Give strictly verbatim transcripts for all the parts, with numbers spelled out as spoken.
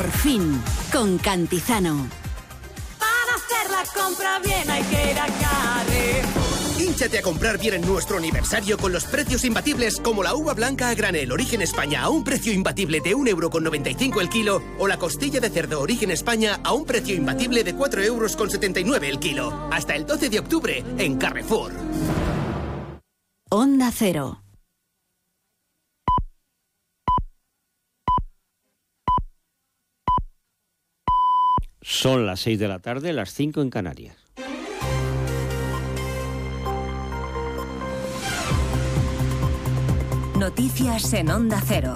Por fin, con Cantizano. Para hacer la compra bien hay que ir a Carrefour. Hínchate a comprar bien en nuestro aniversario con los precios imbatibles como la uva blanca a granel Origen España a un precio imbatible de un euro con noventa y cinco el kilo o la costilla de cerdo Origen España a un precio imbatible de cuatro euros con setenta y nueve el kilo. Hasta el doce de octubre en Carrefour. Onda Cero. Son las seis de la tarde, las cinco en Canarias. Noticias en Onda Cero.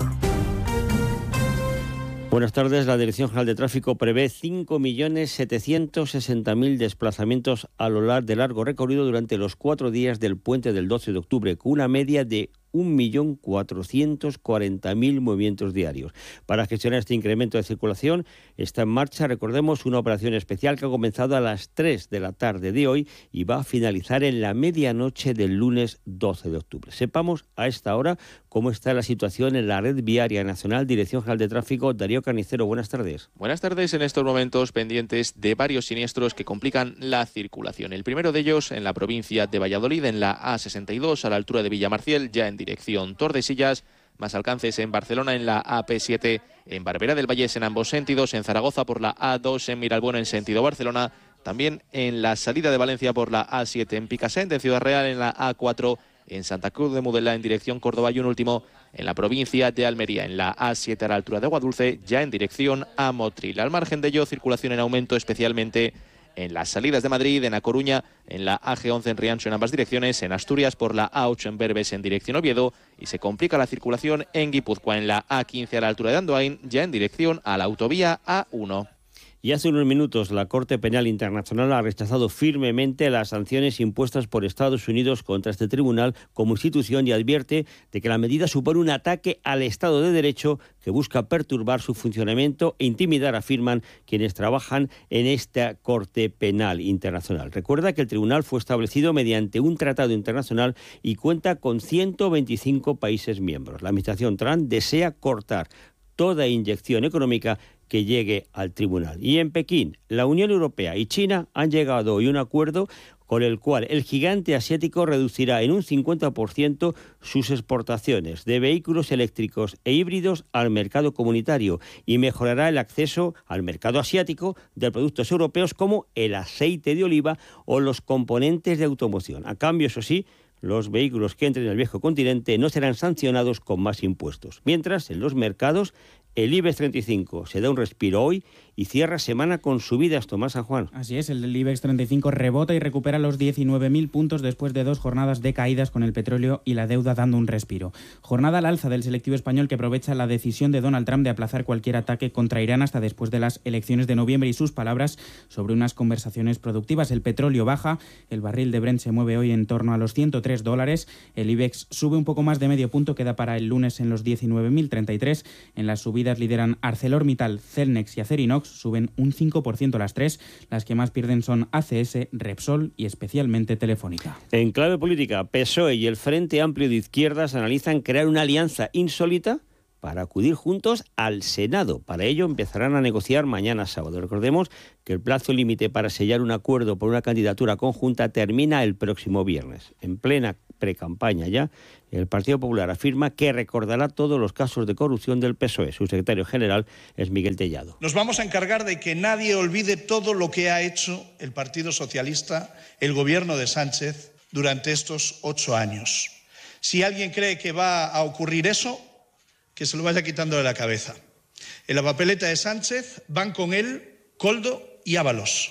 Buenas tardes. La Dirección General de Tráfico prevé cinco millones setecientos sesenta mil desplazamientos a lo largo de largo recorrido durante los cuatro días del puente del doce de octubre, con una media de un millón cuatrocientos cuarenta mil movimientos diarios. Para gestionar este incremento de circulación está en marcha, recordemos, una operación especial que ha comenzado a las tres de la tarde de hoy y va a finalizar en la medianoche del lunes doce de octubre. Sepamos a esta hora cómo está la situación en la red viaria nacional. Dirección General de Tráfico, Darío Carnicero, buenas tardes. Buenas tardes. En estos momentos pendientes de varios siniestros que complican la circulación. El primero de ellos en la provincia de Valladolid, en la A sesenta y dos, a la altura de Villamarciel, ya en dirección Tordesillas. Más alcances en Barcelona en la A P siete, en Barberá del Vallés en ambos sentidos, en Zaragoza por la A dos, en Miralbuena en sentido Barcelona, también en la salida de Valencia por la A siete, en Picassent, en Ciudad Real en la A cuatro, en Santa Cruz de Mudela en dirección Córdoba y un último en la provincia de Almería, en la A siete a la altura de Aguadulce, ya en dirección a Motril. Al margen de ello, circulación en aumento especialmente en las salidas de Madrid, en A Coruña, en la A G once en Rianxo en ambas direcciones, en Asturias por la A ocho en Berbes en dirección Oviedo, y se complica la circulación en Guipúzcoa en la A quince a la altura de Andoain, ya en dirección a la autovía A uno. Y hace unos minutos la Corte Penal Internacional ha rechazado firmemente las sanciones impuestas por Estados Unidos contra este tribunal como institución y advierte de que la medida supone un ataque al Estado de Derecho que busca perturbar su funcionamiento e intimidar, afirman quienes trabajan en esta Corte Penal Internacional. Recuerda que el tribunal fue establecido mediante un tratado internacional y cuenta con ciento veinticinco países miembros. La administración Trump desea cortar toda inyección económica que llegue al tribunal. Y en Pekín, la Unión Europea y China han llegado hoy a un acuerdo con el cual el gigante asiático reducirá en un cincuenta por ciento sus exportaciones de vehículos eléctricos e híbridos al mercado comunitario y mejorará el acceso al mercado asiático de productos europeos como el aceite de oliva o los componentes de automoción. A cambio, eso sí, los vehículos que entren en el viejo continente no serán sancionados con más impuestos. Mientras, en los mercados, el IBEX treinta y cinco se da un respiro hoy y cierra semana con subidas, Tomás San Juan. Así es, el IBEX treinta y cinco rebota y recupera los diecinueve mil puntos después de dos jornadas de caídas con el petróleo y la deuda dando un respiro. Jornada al alza del selectivo español que aprovecha la decisión de Donald Trump de aplazar cualquier ataque contra Irán hasta después de las elecciones de noviembre y sus palabras sobre unas conversaciones productivas. El petróleo baja, el barril de Brent se mueve hoy en torno a los ciento tres dólares, el IBEX sube un poco más de medio punto, queda para el lunes en los diecinueve mil treinta y tres, en las subidas lideran ArcelorMittal, Celnex y Acerinox, suben un cinco por ciento las tres. Las que más pierden son A C S, Repsol y especialmente Telefónica. En clave política, P S O E y el Frente Amplio de Izquierdas analizan crear una alianza insólita para acudir juntos al Senado. Para ello empezarán a negociar mañana sábado. Recordemos que el plazo límite para sellar un acuerdo por una candidatura conjunta termina el próximo viernes. En plena precampaña ya, el Partido Popular afirma que recordará todos los casos de corrupción del P S O E. Su secretario general es Miguel Tellado. Nos vamos a encargar de que nadie olvide todo lo que ha hecho el Partido Socialista, el gobierno de Sánchez, durante estos ocho años. Si alguien cree que va a ocurrir eso, que se lo vaya quitando de la cabeza. En la papeleta de Sánchez van con él Coldo y Ábalos.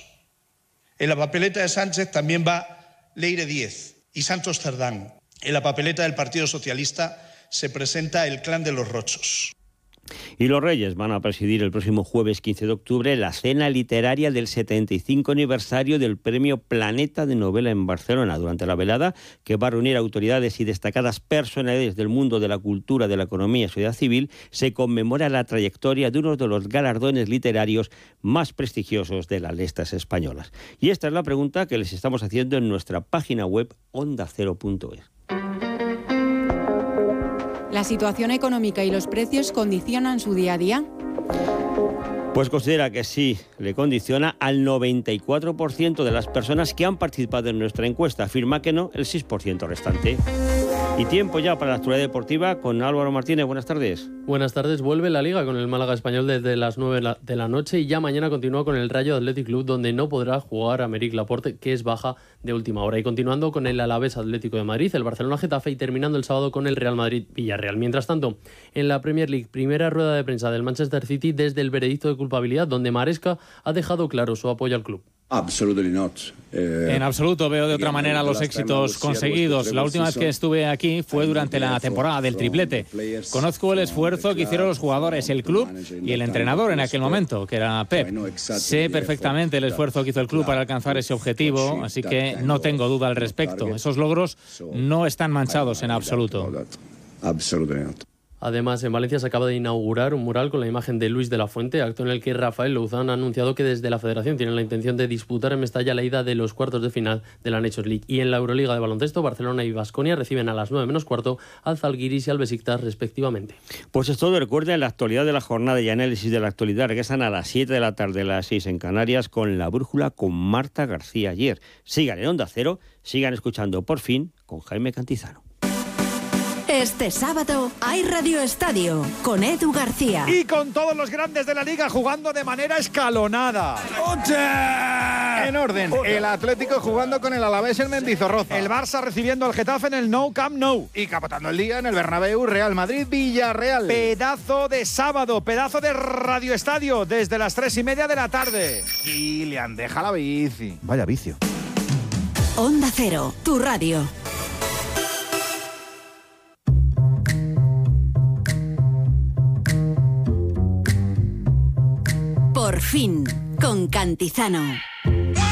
En la papeleta de Sánchez también va Leire Díez y Santos Cerdán. En la papeleta del Partido Socialista se presenta el Clan de los Rochos. Y los Reyes van a presidir el próximo jueves quince de octubre la cena literaria del setenta y cinco aniversario del Premio Planeta de Novela en Barcelona. Durante la velada, que va a reunir autoridades y destacadas personalidades del mundo de la cultura, de la economía y sociedad civil, se conmemora la trayectoria de uno de los galardones literarios más prestigiosos de las letras españolas. Y esta es la pregunta que les estamos haciendo en nuestra página web onda cero punto es. ¿La situación económica y los precios condicionan su día a día? Pues considera que sí le condiciona al noventa y cuatro por ciento de las personas que han participado en nuestra encuesta. Afirma que no el seis por ciento restante. Y tiempo ya para la actualidad deportiva con Álvaro Martínez. Buenas tardes. Buenas tardes. Vuelve la Liga con el Málaga Español desde las nueve de la noche y ya mañana continúa con el Rayo Athletic Club, donde no podrá jugar Aymeric Laporte, que es baja de última hora. Y continuando con el Alavés Atlético de Madrid, el Barcelona Getafe y terminando el sábado con el Real Madrid Villarreal. Mientras tanto, en la Premier League, primera rueda de prensa del Manchester City desde el veredicto de culpabilidad, donde Maresca ha dejado claro su apoyo al club. En absoluto veo de otra manera los éxitos conseguidos. La última vez que estuve aquí fue durante la temporada del triplete. Conozco el esfuerzo que hicieron los jugadores, el club y el entrenador en aquel momento, que era Pep. Sé perfectamente el esfuerzo que hizo el club para alcanzar ese objetivo, así que no tengo duda al respecto. Esos logros no están manchados en absoluto. Además, en Valencia se acaba de inaugurar un mural con la imagen de Luis de la Fuente, acto en el que Rafael Louzán ha anunciado que desde la Federación tienen la intención de disputar en Mestalla la ida de los cuartos de final de la Nations League. Y en la Euroliga de baloncesto, Barcelona y Baskonia reciben a las nueve menos cuarto al Zalgiris y al Besiktas respectivamente. Pues es todo. Recuerden la actualidad de la jornada y análisis de la actualidad. Regresan a las siete de la tarde, a las seis en Canarias, con La Brújula con Marta García Ayer. Sigan en Onda Cero, sigan escuchando Por Fin con Jaime Cantizano. Este sábado hay Radio Estadio con Edu García. Y con todos los grandes de la Liga jugando de manera escalonada. ¡Oche! En orden, el Atlético jugando con el Alavés en Mendizorroza. El Barça recibiendo al Getafe en el Nou Camp Nou. Y capotando el día en el Bernabéu, Real Madrid, Villarreal. Pedazo de sábado, pedazo de Radio Estadio desde las tres y media de la tarde. Kylian, deja la bici. Vaya vicio. Onda Cero, tu radio. Por fin, con Cantizano.